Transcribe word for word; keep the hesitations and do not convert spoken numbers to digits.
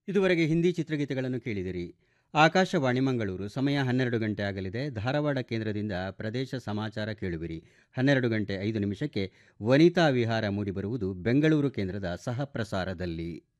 ಇದುವರೆಗೆ ಹಿಂದಿ ಚಿತ್ರಗೀತೆಗಳನ್ನು ಕೇಳಿದಿರಿ. ಆಕಾಶವಾಣಿ ಮಂಗಳೂರು. ಸಮಯ ಹನ್ನೆರಡು ಗಂಟೆ ಆಗಲಿದೆ. ಧಾರವಾಡ ಕೇಂದ್ರದಿಂದ ಪ್ರದೇಶ ಸಮಾಚಾರ ಕೇಳುವಿರಿ. ಹನ್ನೆರಡು ಗಂಟೆ ಐದು ನಿಮಿಷಕ್ಕೆ ವನಿತಾ ವಿಹಾರ ಮೂಡಿಬರುವುದು ಬೆಂಗಳೂರು ಕೇಂದ್ರದ ಸಹ ಪ್ರಸಾರದಲ್ಲಿ.